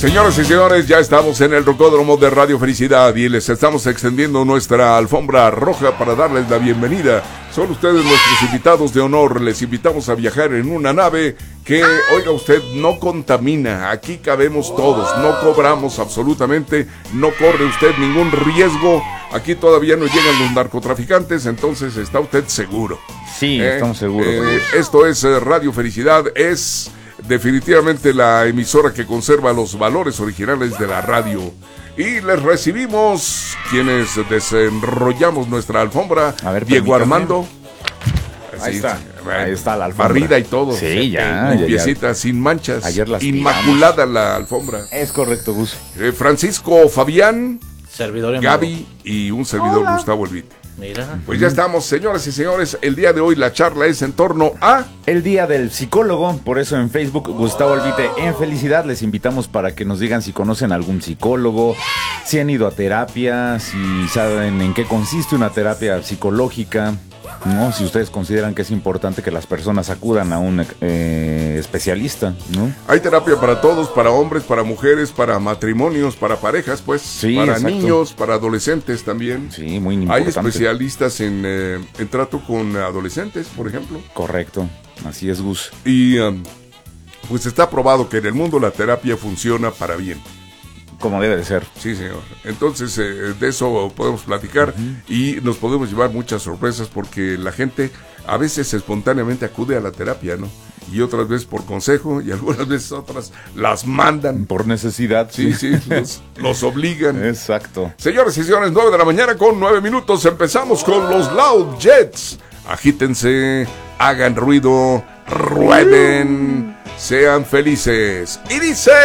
Señoras y señores, ya estamos en el Rocódromo de Radio Felicidad y les estamos extendiendo nuestra alfombra roja para darles la bienvenida. Son ustedes nuestros invitados de honor. Les invitamos a viajar en una nave que, oiga usted, no contamina. Aquí cabemos todos, no cobramos absolutamente, no corre usted ningún riesgo. Aquí todavía no llegan los narcotraficantes, entonces está usted seguro. Sí, estamos seguros. Esto es Radio Felicidad, es definitivamente la emisora que conserva los valores originales de la radio. Y les recibimos quienes desenrollamos nuestra alfombra. A ver, Diego Armando. Ahí está. Ahí está la alfombra. Barrida y todo. Sí, ya. Limpiecita, sin manchas. Ayer las inmaculada la alfombra. Es correcto, Gus. Francisco Fabián, servidor Gaby y un servidor, Gustavo Elvite. Mira. Pues ya estamos, señoras y señores. El día de hoy la charla es en torno a el Día del Psicólogo. Por eso en Facebook, Gustavo Elvite en Felicidad. Les invitamos para que nos digan si conocen algún psicólogo, si han ido a terapia, si saben en qué consiste una terapia psicológica, ¿no? Si ustedes consideran que es importante que las personas acudan a un especialista, ¿no? Hay terapia para todos, para hombres, para mujeres, para matrimonios, para parejas, pues, sí, para exacto. Niños, para adolescentes también. Sí, muy importante. Hay especialistas en trato con adolescentes, por ejemplo. Correcto, así es, Gus. Y pues está probado que en el mundo la terapia funciona para bien. Como debe de ser. Sí, señor. Entonces, de eso podemos platicar y nos podemos llevar muchas sorpresas porque la gente a veces espontáneamente acude a la terapia, ¿no? Y otras veces por consejo y algunas veces otras las mandan. Por necesidad. Sí, los obligan. Exacto. Señores y señores, 9 de la mañana con 9 minutos. Empezamos con los Loud Jets. Agítense, hagan ruido, rueden, sean felices. Y dice...